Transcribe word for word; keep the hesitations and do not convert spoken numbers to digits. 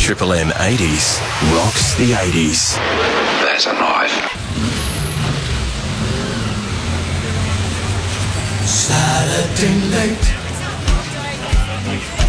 Triple M eighties rocks the eighties. There's a knife. Saturday night.